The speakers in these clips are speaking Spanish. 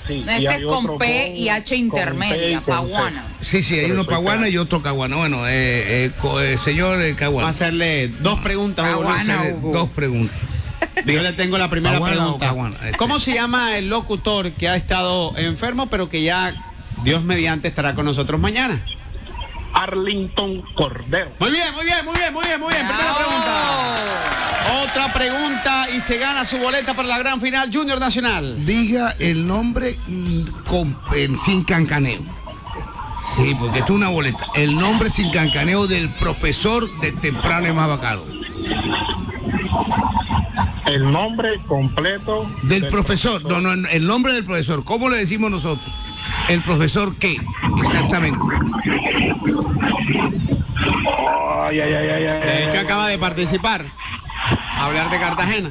sí. Este es con P y H intermedia, Paguana. Sí, hay uno Paguana y otro Caguana. Bueno, señor Caguana. Vamos a hacerle dos preguntas. Dos preguntas. Yo le tengo la primera Paguana pregunta. o Caguana, ¿Cómo se llama el locutor que ha estado enfermo, pero que ya, Dios mediante, estará con nosotros mañana? Arlington Cordero. Muy bien. Primera pregunta. Otra pregunta y se gana su boleta para la gran final Junior Nacional. Diga el nombre sin cancaneo. Sí, porque esto es una boleta. El nombre sin cancaneo del profesor de temprano es más bacano. El nombre completo del profesor. No, el nombre del profesor. ¿Cómo le decimos nosotros? ¿El profesor qué? Exactamente. Ay. Es que acaba de participar. Hablar de Cartagena.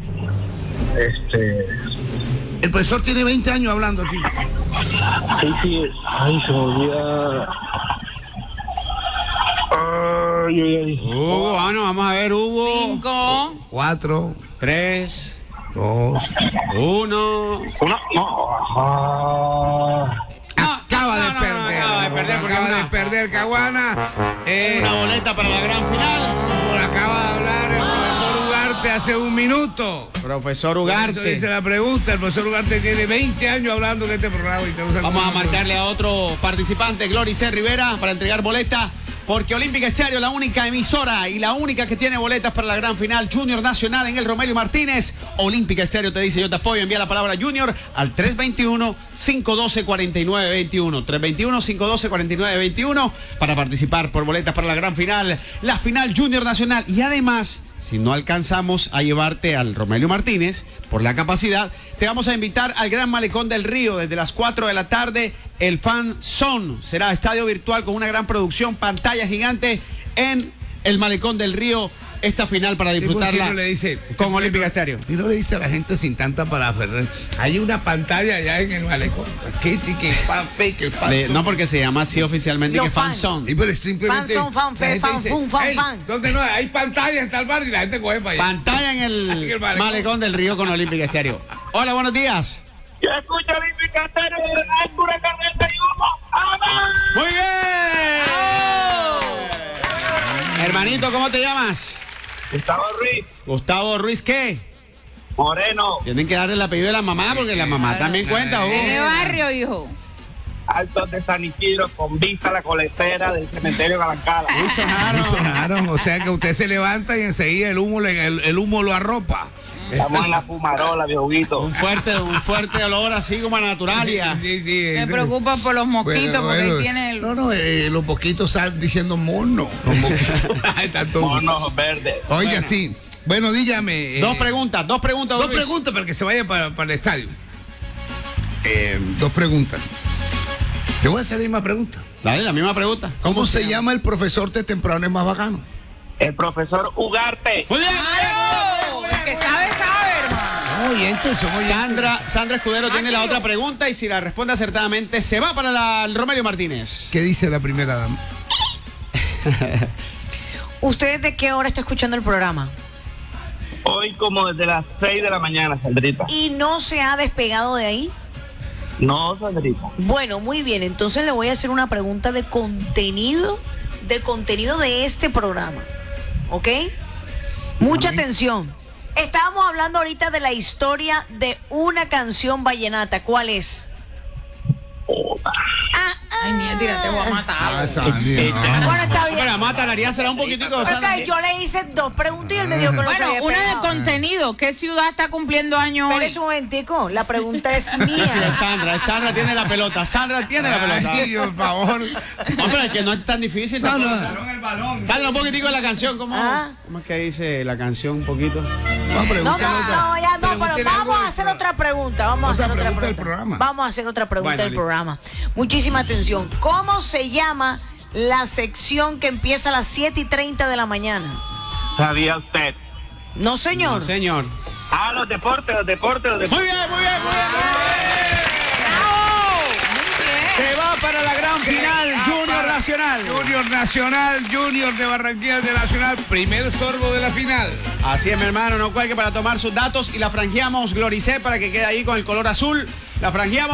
El profesor tiene 20 años hablando aquí. Sí. Ay, se me olvida. Ay. Hugo, vamos a ver, Hugo. 5, 4, 3, 2, 1. Acaba de perder Caguana. Una boleta para la gran final. Acaba de hablar el profesor Ugarte hace un minuto. Profesor Ugarte. Eso dice la pregunta. El profesor Ugarte tiene 20 años hablando en este programa. Vamos a marcarle a otro participante, Glory C. Rivera, para entregar boleta. Porque Olímpica Estéreo, la única emisora y la única que tiene boletas para la gran final Junior Nacional en el Romelio Martínez. Olímpica Estéreo te dice: yo te apoyo. Envía la palabra Junior al 321-512-4921. 321-512-4921 para participar por boletas para la gran final, la final Junior Nacional. Y además, si no alcanzamos a llevarte al Romelio Martínez por la capacidad, te vamos a invitar al Gran Malecón del Río desde las 4 de la tarde. El Fan Zone será estadio virtual con una gran producción, pantalla gigante en el Malecón del Río. Esta final para disfrutarla con Olímpica Estéreo. Y no le dice a la gente sin tanta parafernalia. Hay una pantalla allá en el Malecón. No, porque se llama así oficialmente, que Fan Zone. Y pero simplemente fan. ¿Dónde no? Hay pantalla en tal bar y la gente coge para allá. Pantalla en el Malecón del Río con Olímpica Estéreo. Hola, buenos días. Yo escucho Olímpica Estéreo de la pura carreta y humo. ¡Vamos! ¡Muy bien! Hermanito, ¿cómo te llamas? Gustavo Ruiz, ¿qué? Moreno. Tienen que darle el apellido de la mamá porque la mamá también cuenta. ¿De qué barrio, hijo? Altos de San Isidro, con vista a la coletera del cementerio Galancala. Sonaron. O sea que usted se levanta y enseguida el humo lo arropa. Estamos en la fumarola, viejuguito. Un fuerte olor así como a naturalia. Me preocupa por los mosquitos, porque ahí tiene el... los mosquitos salen diciendo mono. Los mosquitos. Monos verdes. Oiga, sí. Bueno, dígame. Dos preguntas. Dos preguntas para que se vaya para el estadio. Dos preguntas. Te voy a hacer la misma pregunta. Dale, la misma pregunta. ¿Cómo se llama el profesor de temprano es más bacano? El profesor Ugarte. Muy bien. El que sabe, hermano. Sandra Escudero tiene la otra pregunta y si la responde acertadamente se va para el Romelio Martínez. ¿Qué dice la primera dama? ¿Usted de qué hora está escuchando el programa? Hoy como desde las 6 de la mañana, Sandrita. ¿Y no se ha despegado de ahí? No, Sandrita. Bueno, muy bien, entonces le voy a hacer una pregunta de contenido de este programa, ¿ok? Mucha atención. Estábamos hablando ahorita de la historia de una canción vallenata. ¿Cuál es? Ay, mía, tira, te voy a matar. Bueno, está bien. Bueno, matalaría será un poquitico. Okay, yo le hice dos preguntas y él me dijo que no Bueno, se había una de pegado. contenido. ¿Qué ciudad está cumpliendo años hoy? Espérese un momentico, la pregunta es mía. Sí, Sandra tiene la pelota. Sandra tiene la pelota. Ay, por favor. Hombre, es que no es tan difícil. No. Sandra, un poquitico de la canción. ¿Cómo es que dice la canción un poquito? Pero vamos a hacer otra pregunta. Vamos a hacer otra pregunta del programa. Muchísima atención. ¿Cómo se llama la sección que empieza a las 7:30 de la mañana? ¿Sabía usted? No, señor. No, señor. Los deportes. Muy bien. Se va para la gran final Junior Nacional. Junior de Barranquilla de Nacional. Primer sorbo de la final. Así es, mi hermano. No cuelgue para tomar sus datos y la franjeamos Gloricé para que quede ahí con el color azul. La franjeamos.